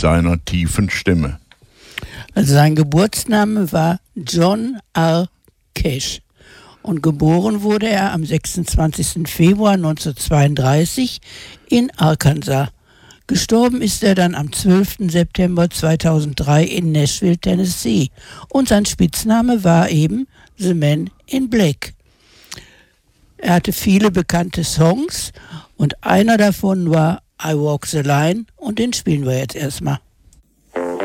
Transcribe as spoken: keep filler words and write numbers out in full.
seiner tiefen Stimme. Also sein Geburtsname war John R. Cash und geboren wurde er am sechsundzwanzigsten Februar neunzehnhundertzweiunddreißig in Arkansas. Gestorben ist er dann am zwölften September zweitausenddrei in Nashville, Tennessee. Und sein Spitzname war eben The Man in Black. Er hatte viele bekannte Songs und einer davon war I Walk the Line und den spielen wir jetzt erstmal.